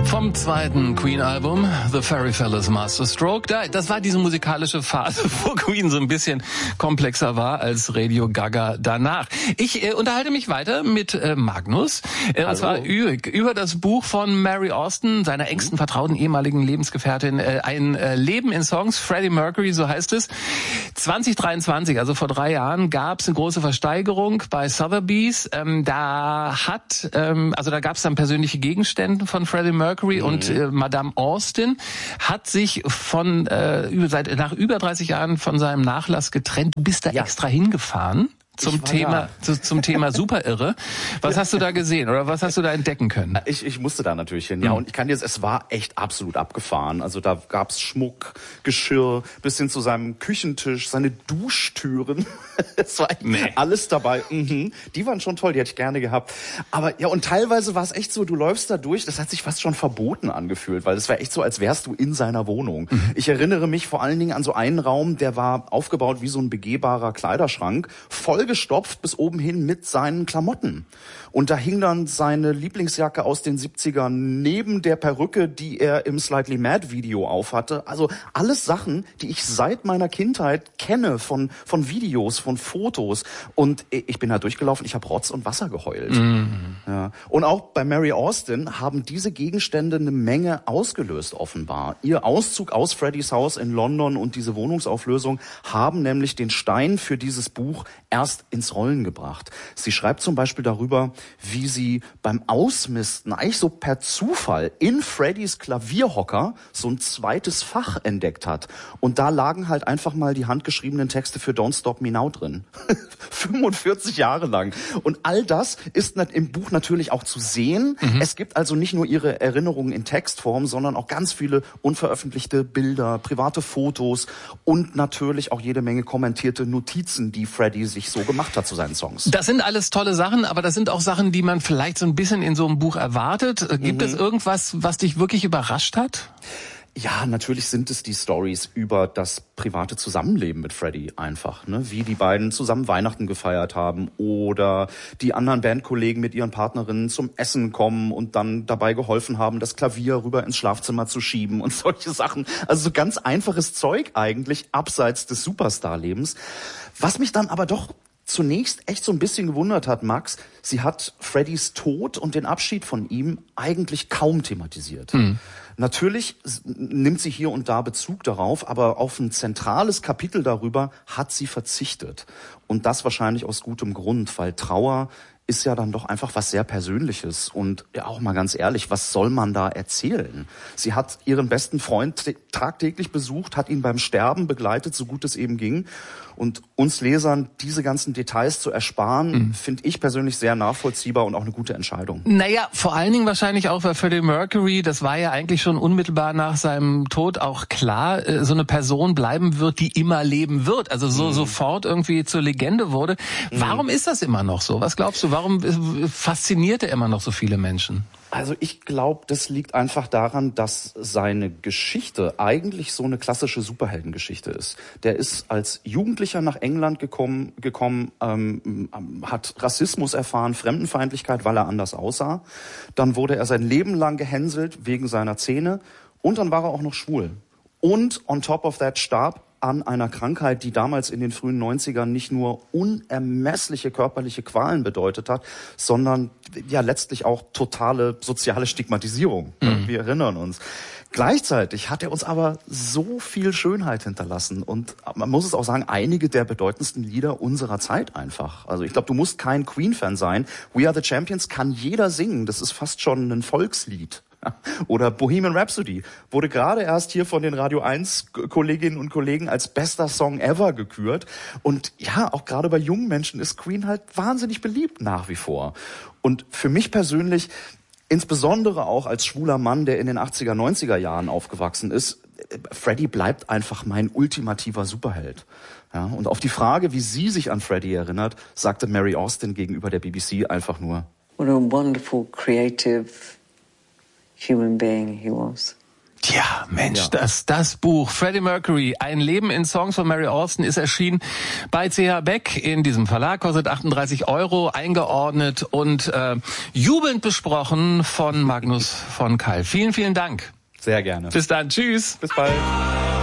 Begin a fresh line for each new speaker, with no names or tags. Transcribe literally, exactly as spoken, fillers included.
Vom zweiten Queen-Album, The Fairy Fellas Masterstroke. Da, das war diese musikalische Phase, wo Queen so ein bisschen komplexer war als Radio Gaga danach. Ich äh, unterhalte mich weiter mit äh, Magnus. Äh, und zwar über, über das Buch von Mary Austin, seiner engsten vertrauten ehemaligen Lebensgefährtin. Äh, ein äh, Leben in Songs, Freddie Mercury, so heißt es. zwanzig dreiundzwanzig, also vor drei Jahren, gab es eine große Versteigerung bei Sotheby's. Ähm, da hat, ähm, also da gab es dann persönliche Gegenstände von Freddie Mercury. Mhm. Und äh, Madame Austin hat sich von äh, über, seit nach über dreißig Jahren von seinem Nachlass getrennt. Du bist da ja extra hingefahren zum Thema zu, zum Thema Superirre. Was hast du da gesehen oder was hast du da entdecken können?
Ich, ich musste da natürlich hin. Ja, mhm. Und ich kann dir, es war echt absolut abgefahren. Also da gab's Schmuck, Geschirr, bis hin zu seinem Küchentisch, seine Duschtüren. Es war echt nee. alles dabei. Mhm. Die waren schon toll, die hätte ich gerne gehabt. Aber ja, und teilweise war es echt so, du läufst da durch, das hat sich fast schon verboten angefühlt, weil es war echt so, als wärst du in seiner Wohnung. Mhm. Ich erinnere mich vor allen Dingen an so einen Raum, der war aufgebaut wie so ein begehbarer Kleiderschrank, voll gestopft bis oben hin mit seinen Klamotten. Und da hing dann seine Lieblingsjacke aus den siebzigern neben der Perücke, die er im Slightly Mad Video aufhatte. Also alles Sachen, die ich seit meiner Kindheit kenne, von von Videos, von Fotos. Und ich bin da durchgelaufen, ich habe Rotz und Wasser geheult. Mhm. Ja. Und auch bei Mary Austin haben diese Gegenstände eine Menge ausgelöst offenbar. Ihr Auszug aus Freddys Haus in London und diese Wohnungsauflösung haben nämlich den Stein für dieses Buch erst ins Rollen gebracht. Sie schreibt zum Beispiel darüber, wie sie beim Ausmisten eigentlich so per Zufall in Freddys Klavierhocker so ein zweites Fach entdeckt hat. Und da lagen halt einfach mal die handgeschriebenen Texte für Don't Stop Me Now drin. fünfundvierzig Jahre lang. Und all das ist im Buch natürlich auch zu sehen. Mhm. Es gibt also nicht nur ihre Erinnerungen in Textform, sondern auch ganz viele unveröffentlichte Bilder, private Fotos und natürlich auch jede Menge kommentierte Notizen, die Freddie sich so gemacht hat zu seinen Songs.
Das sind alles tolle Sachen, aber das sind auch Sachen, die man vielleicht so ein bisschen in so einem Buch erwartet. Gibt mhm. es irgendwas, was dich wirklich überrascht hat?
Ja, natürlich sind es die Stories über das private Zusammenleben mit Freddie einfach, ne? Wie die beiden zusammen Weihnachten gefeiert haben oder die anderen Bandkollegen mit ihren Partnerinnen zum Essen kommen und dann dabei geholfen haben, das Klavier rüber ins Schlafzimmer zu schieben und solche Sachen. Also so ganz einfaches Zeug eigentlich, abseits des Superstar-Lebens. Was mich dann aber doch zunächst echt so ein bisschen gewundert hat, Max, sie hat Freddys Tod und den Abschied von ihm eigentlich kaum thematisiert. Mhm. Natürlich nimmt sie hier und da Bezug darauf, aber auf ein zentrales Kapitel darüber hat sie verzichtet. Und das wahrscheinlich aus gutem Grund, weil Trauer ist ja dann doch einfach was sehr Persönliches. Und ja, auch mal ganz ehrlich, was soll man da erzählen? Sie hat ihren besten Freund tagtäglich besucht, hat ihn beim Sterben begleitet, so gut es eben ging. Und uns Lesern diese ganzen Details zu ersparen, mhm. finde ich persönlich sehr nachvollziehbar und auch eine gute Entscheidung.
Naja, vor allen Dingen wahrscheinlich auch, weil Freddie Mercury, das war ja eigentlich schon unmittelbar nach seinem Tod auch klar, so eine Person bleiben wird, die immer leben wird. Also so mhm. sofort irgendwie zur Legende wurde. Mhm. Warum ist das immer noch so? Was glaubst du, warum fasziniert er immer noch so viele Menschen?
Also ich glaube, das liegt einfach daran, dass seine Geschichte eigentlich so eine klassische Superheldengeschichte ist. Der ist als Jugendlicher nach England gekommen, gekommen ähm, hat Rassismus erfahren, Fremdenfeindlichkeit, weil er anders aussah. Dann wurde er sein Leben lang gehänselt wegen seiner Zähne und dann war er auch noch schwul. Und on top of that starb an einer Krankheit, die damals in den frühen neunzigern nicht nur unermessliche körperliche Qualen bedeutet hat, sondern ja letztlich auch totale soziale Stigmatisierung. Mhm. Wir erinnern uns. Gleichzeitig hat er uns aber so viel Schönheit hinterlassen und man muss es auch sagen, einige der bedeutendsten Lieder unserer Zeit einfach. Also ich glaube, du musst kein Queen-Fan sein. We Are the Champions kann jeder singen. Das ist fast schon ein Volkslied. Oder Bohemian Rhapsody wurde gerade erst hier von den Radio eins Kolleginnen und Kollegen als bester Song ever gekürt. Und ja, auch gerade bei jungen Menschen ist Queen halt wahnsinnig beliebt nach wie vor. Und für mich persönlich, insbesondere auch als schwuler Mann, der in den achtziger, neunziger Jahren aufgewachsen ist, Freddie bleibt einfach mein ultimativer Superheld. Ja, und auf die Frage, wie sie sich an Freddie erinnert, sagte Mary Austin gegenüber der B B C einfach nur:
What a wonderful, creative human being he was.
Tja, Mensch, ja. das das Buch Freddie Mercury, ein Leben in Songs von Mary Austin ist erschienen bei C H Beck in diesem Verlag, kostet achtunddreißig Euro, eingeordnet und äh, jubelnd besprochen von Magnus von Keil. Vielen, vielen Dank.
Sehr gerne.
Bis dann, tschüss.
Bis bald.